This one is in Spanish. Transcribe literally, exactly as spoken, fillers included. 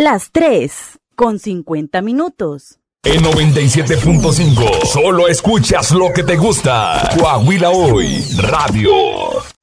Las tres con cincuenta minutos. En noventa y siete punto cinco, solo escuchas lo que te gusta. Coahuila Hoy Radio.